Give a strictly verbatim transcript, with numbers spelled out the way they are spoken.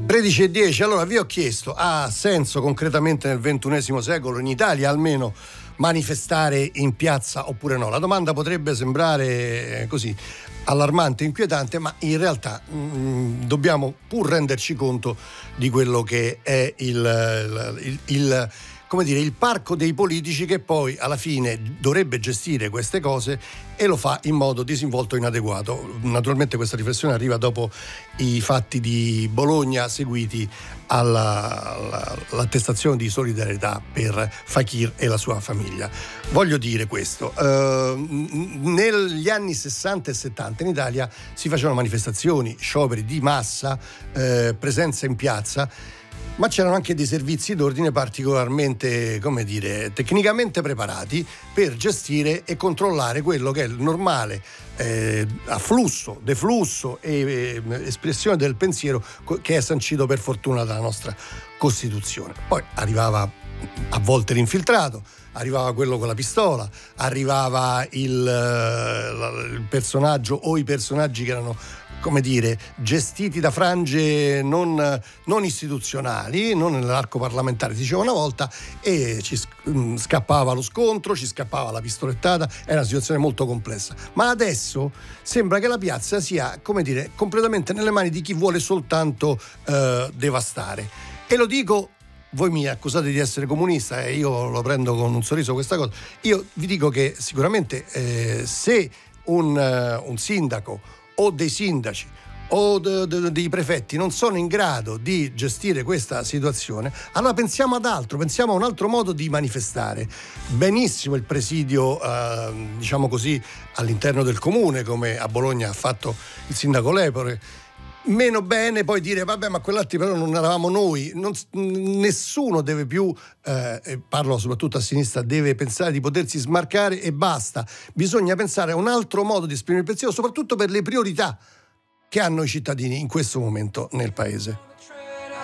tredici e dieci, allora vi ho chiesto, ha senso concretamente nel ventunesimo secolo, in Italia almeno, manifestare in piazza oppure no? La domanda potrebbe sembrare così allarmante, inquietante, ma in realtà mh, dobbiamo pur renderci conto di quello che è il, il, il come dire, il parco dei politici che poi alla fine dovrebbe gestire queste cose e lo fa in modo disinvolto e inadeguato. Naturalmente questa riflessione arriva dopo i fatti di Bologna seguiti alla, alla, all'attestazione di solidarietà per Fakir e la sua famiglia. Voglio dire questo, eh, negli anni sessanta e settanta in Italia si facevano manifestazioni, scioperi di massa, eh, presenza in piazza, ma c'erano anche dei servizi d'ordine particolarmente, come dire, tecnicamente preparati per gestire e controllare quello che è il normale eh, afflusso, deflusso e eh, espressione del pensiero che è sancito per fortuna dalla nostra Costituzione. Poi arrivava a volte l'infiltrato, arrivava quello con la pistola, arrivava il, il personaggio o i personaggi che erano, come dire, gestiti da frange non, non istituzionali, non nell'arco parlamentare, si diceva una volta, e ci scappava lo scontro, ci scappava la pistolettata, era una situazione molto complessa. Ma adesso sembra che la piazza sia, come dire, completamente nelle mani di chi vuole soltanto eh, devastare. E lo dico, voi mi accusate di essere comunista e io lo prendo con un sorriso questa cosa, io vi dico che sicuramente eh, se un, uh, un sindaco o dei sindaci o de, de, dei prefetti non sono in grado di gestire questa situazione, allora pensiamo ad altro, pensiamo a un altro modo di manifestare. Benissimo il presidio, eh, diciamo così, all'interno del comune, come a Bologna ha fatto il sindaco Lepore. Meno bene poi dire vabbè, ma quell'altro però non eravamo noi. Non, nessuno deve più, eh, e parlo soprattutto a sinistra, deve pensare di potersi smarcare e basta. Bisogna pensare a un altro modo di esprimere il pensiero, soprattutto per le priorità che hanno i cittadini in questo momento nel paese.